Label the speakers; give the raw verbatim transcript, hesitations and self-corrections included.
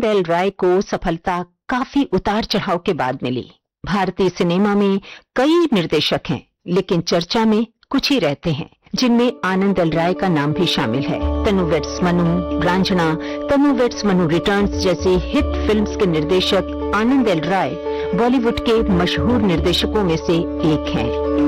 Speaker 1: L राय को सफलता काफी उतार चढ़ाव के बाद मिली। भारतीय सिनेमा में कई निर्देशक हैं, लेकिन चर्चा में कुछ ही रहते हैं, जिनमें आनंद एल राय का नाम भी शामिल है। तनु वेड्स मनु, रांझना, तनु वेड्स मनु रिटर्न्स जैसी हिट फिल्म्स के निर्देशक आनंद एल राय बॉलीवुड के मशहूर निर्देशकों में से एक हैं।